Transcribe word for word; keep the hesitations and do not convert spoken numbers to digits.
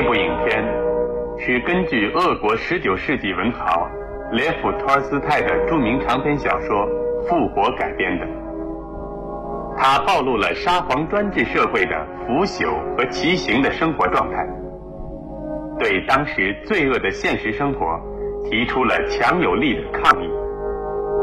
部影片是根据俄国十九世纪文豪列夫·托尔斯泰的著名长篇小说《复活》改编的。它暴露了沙皇专制社会的腐朽和畸形的生活状态，对当时罪恶的现实生活提出了强有力的抗议。